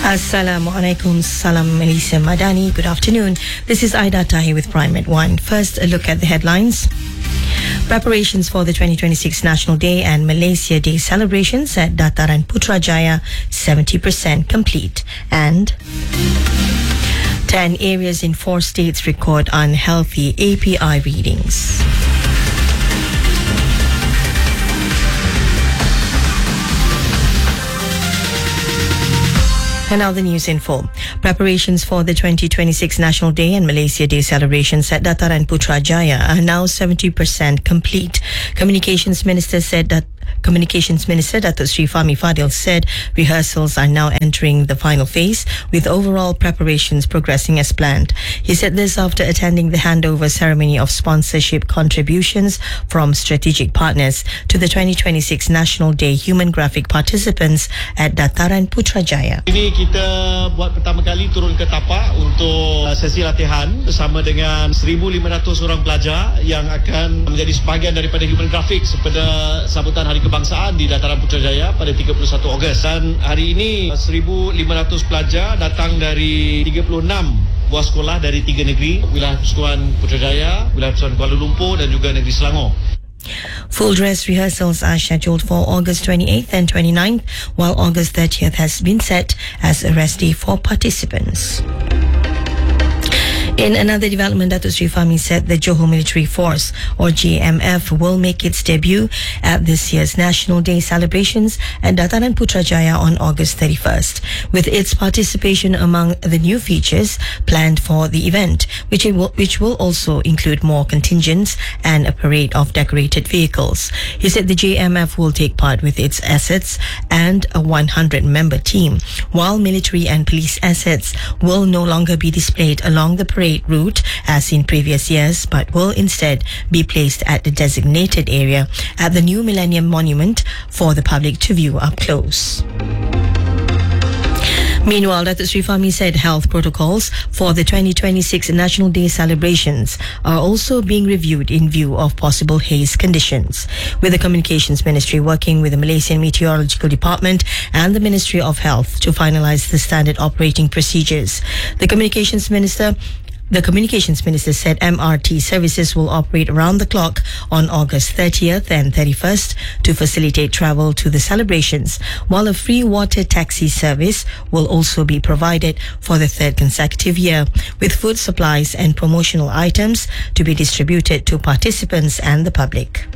Assalamualaikum, Salam Melissa Madani. Good afternoon. This is Aida Tahi with Prime at 1. First, a look at the headlines. Preparations for the 2026 National Day and Malaysia Day celebrations at Dataran Putrajaya 70% complete. And 10 areas in 4 states record unhealthy API readings. And now the news info. Preparations for the 2026 National Day and Malaysia Day celebrations at Dataran Putrajaya are now 70% complete. Communications Minister Datuk Sri Fahmi Fadil said rehearsals are now entering the final phase with overall preparations progressing as planned. He said this after attending the handover ceremony of sponsorship contributions from strategic partners to the 2026 National Day human graphic participants at Dataran Putrajaya. Ini kita buat pertama kali turun ke tapak untuk sesi latihan bersama dengan 1,500 orang pelajar yang akan menjadi sebahagian daripada human graphics pada sambutan Hari Kebangsaan di Dataran Putrajaya pada 31 Ogos. Dan hari ini 1,500 pelajar datang dari 36 buah sekolah dari 3 negeri, wilayah Persekutuan Putrajaya, wilayah Persekutuan Kuala Lumpur dan juga negeri Selangor. Full dress rehearsals are scheduled for August 28th and 29th, while August 30th has been set as a rest day for participants. In another development, Datuk Sri Fahmi said the Johor Military Force, or JMF, will make its debut at this year's National Day celebrations at Dataran Putrajaya on August 31st, with its participation among the new features planned for the event, which will also include more contingents and a parade of decorated vehicles. He said the JMF will take part with its assets and a 100-member team, while military and police assets will no longer be displayed along the parade route as in previous years, but will instead be placed at the designated area at the new Millennium Monument for the public to view up close. Meanwhile, Datuk Sri Fahmi said health protocols for the 2026 National Day celebrations are also being reviewed in view of possible haze conditions, with the Communications Ministry working with the Malaysian Meteorological Department and the Ministry of Health to finalise the standard operating procedures. The Communications Minister said MRT services will operate around the clock on August 30th and 31st to facilitate travel to the celebrations, while a free water taxi service will also be provided for the third consecutive year, with food supplies and promotional items to be distributed to participants and the public.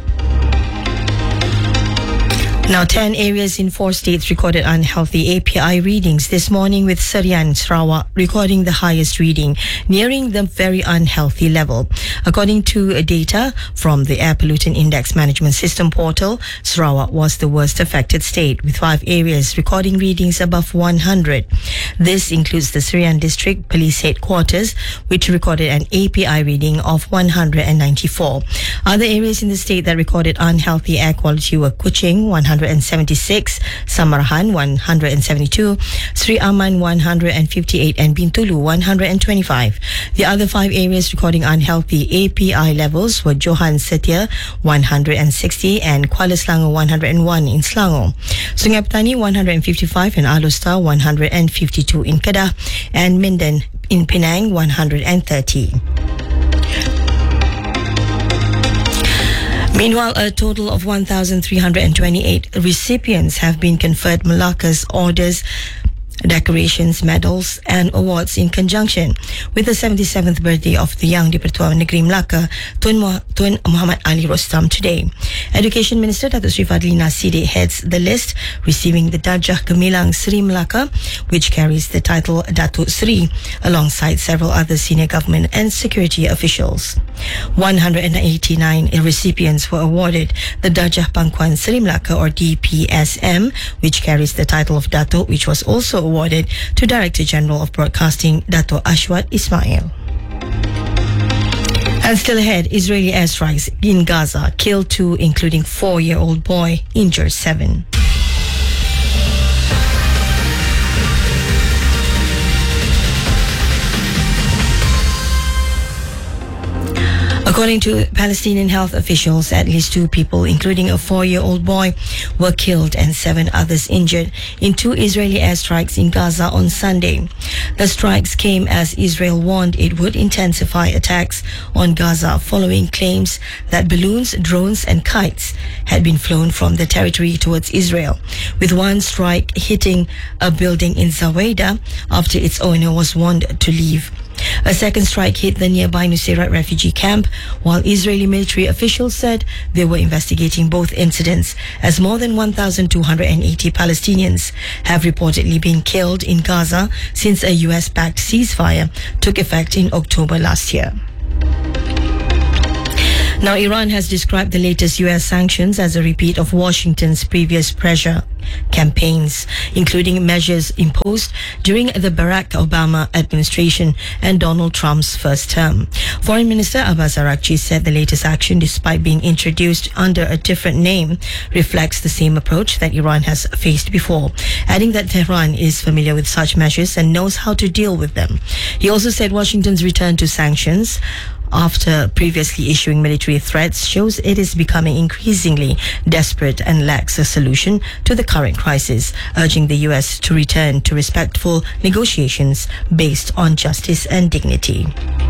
Now, 10 areas in 4 states recorded unhealthy API readings this morning, with Serian, Sarawak recording the highest reading, nearing the very unhealthy level. According to data from the Air Pollutant Index Management System portal, Sarawak was the worst affected state, with 5 areas recording readings above 100. This includes the Serian District Police Headquarters, which recorded an API reading of 194. Other areas in the state that recorded unhealthy air quality were Kuching, 176, Samarahan 172, Sri Aman 158 and Bintulu 125. The other 5 areas recording unhealthy API levels were Johan Setia 160 and Kuala Selangor 101 in Selangor, Sungai Petani 155 and Alustar 152 in Kedah, and Minden in Penang 130. Meanwhile, a total of 1,328 recipients have been conferred Malacca's orders, decorations, medals and awards in conjunction with the 77th birthday of the young Di-Pertua Negeri Melaka, Tun Muhammad Ali Rostam today. Education Minister Datuk Sri Fadlina Siddiq heads the list, receiving the Darjah Gemilang Sri Melaka, which carries the title Datuk Sri, alongside several other senior government and security officials. 189 recipients were awarded the Darjah Pangkuan Sri Melaka, or DPSM, which carries the title of Datuk, which was also awarded to Director General of Broadcasting Dato' Ashwat Ismail. And still ahead, Israeli airstrikes in Gaza killed 2, including 4-year-old boy, injured 7. According to Palestinian health officials, at least 2 people, including a 4-year-old boy, were killed and 7 others injured in 2 Israeli airstrikes in Gaza on Sunday. The strikes came as Israel warned it would intensify attacks on Gaza following claims that balloons, drones and kites had been flown from the territory towards Israel, with one strike hitting a building in Zaweda after its owner was warned to leave. A second strike hit the nearby Nuseirat refugee camp, while Israeli military officials said they were investigating both incidents, as more than 1,280 Palestinians have reportedly been killed in Gaza since a US-backed ceasefire took effect in October last year. Now, Iran has described the latest US sanctions as a repeat of Washington's previous pressure campaigns, including measures imposed during the Barack Obama administration and Donald Trump's first term. Foreign Minister Abbas Araghchi said the latest action, despite being introduced under a different name, reflects the same approach that Iran has faced before, adding that Tehran is familiar with such measures and knows how to deal with them. He also said Washington's return to sanctions after previously issuing military threats shows it is becoming increasingly desperate and lacks a solution to the current crisis, urging the US to return to respectful negotiations based on justice and dignity.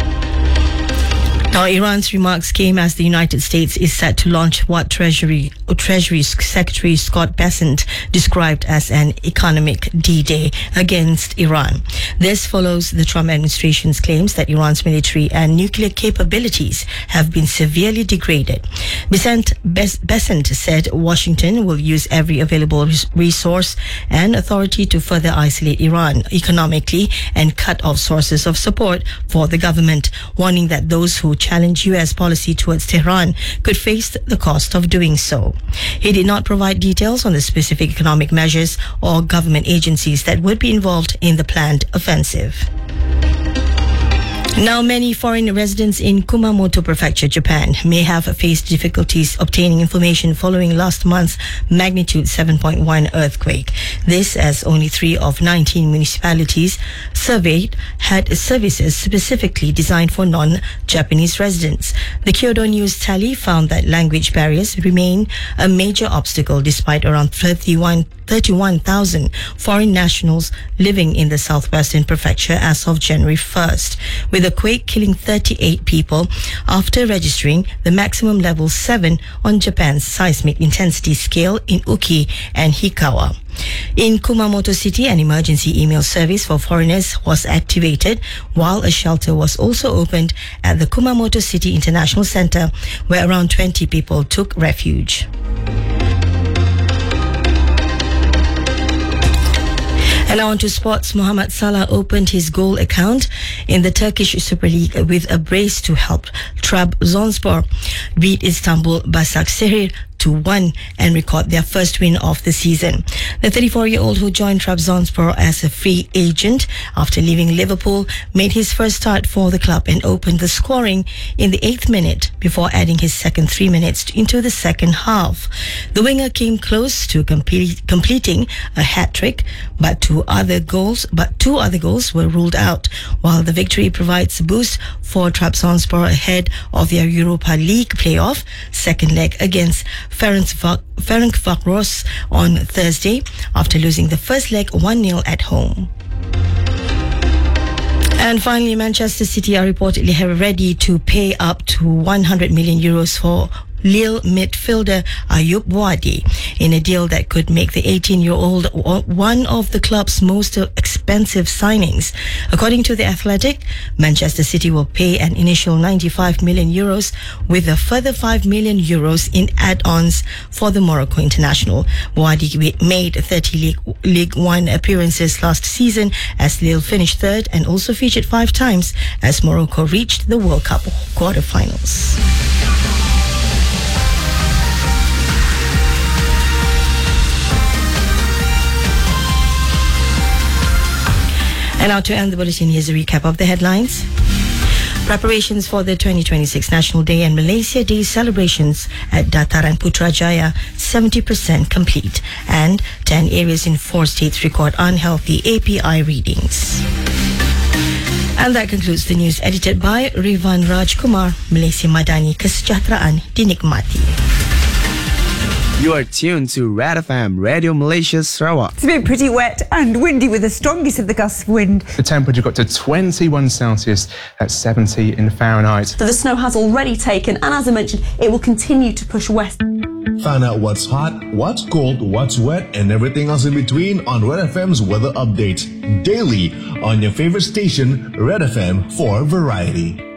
Now, Iran's remarks came as the United States is set to launch what Treasury Secretary Scott Bessent described as an economic D-Day against Iran. This follows the Trump administration's claims that Iran's military and nuclear capabilities have been severely degraded. Bessent said Washington will use every available resource and authority to further isolate Iran economically and cut off sources of support for the government, warning that those who challenge US policy towards Tehran could face the cost of doing so. He did not provide details on the specific economic measures or government agencies that would be involved in the planned offensive. Now, many foreign residents in Kumamoto Prefecture, Japan, may have faced difficulties obtaining information following last month's magnitude 7.1 earthquake. This as only 3 of 19 municipalities surveyed had services specifically designed for non-Japanese residents. The Kyodo News tally found that language barriers remain a major obstacle despite around 31,000 foreign nationals living in the southwestern prefecture as of January 1st, with a quake killing 38 people after registering the maximum level 7 on Japan's seismic intensity scale in Uki and Hikawa. In Kumamoto City, an emergency email service for foreigners was activated, while a shelter was also opened at the Kumamoto City International Center, where around 20 people took refuge. And on to sports. Mohamed Salah opened his goal account in the Turkish Super League with a brace to help Trabzonspor beat Istanbul Başakşehir 2-1 and record their first win of the season. The 34-year-old who joined Trabzonspor as a free agent after leaving Liverpool made his first start for the club and opened the scoring in the 8th minute before adding his second 3 minutes into the second half. The winger came close to completing a hat-trick, but two other goals were ruled out, while the victory provides a boost for Trabzonspor ahead of their Europa League playoff second leg against Ferencvaros on Thursday after losing the first leg 1-0 at home. And finally, Manchester City are reportedly ready to pay up to 100 million euros for Lille midfielder Ayoub Boadi in a deal that could make the 18-year-old one of the club's most expensive signings. According to The Athletic, Manchester City will pay an initial 95 million euros with a further 5 million euros in add-ons for the Morocco international. Boadi made 30 League One appearances last season as Lille finished third and also featured 5 times as Morocco reached the World Cup quarterfinals. And now to end the bulletin, here's a recap of the headlines. Preparations for the 2026 National Day and Malaysia Day celebrations at Dataran Putrajaya 70% complete, and 10 areas in 4 states record unhealthy API readings. And that concludes the news edited by Rivan Rajkumar. Malaysia Madani, kesejahteraan dinikmati. You are tuned to Red FM, Radio Malaysia Sarawak. It's been pretty wet and windy with the strongest of the gusts of wind. The temperature got to 21 Celsius, that's 70 in Fahrenheit. So the snow has already taken, and as I mentioned, it will continue to push west. Find out what's hot, what's cold, what's wet, and everything else in between on Red FM's weather update daily on your favorite station, Red FM, for variety.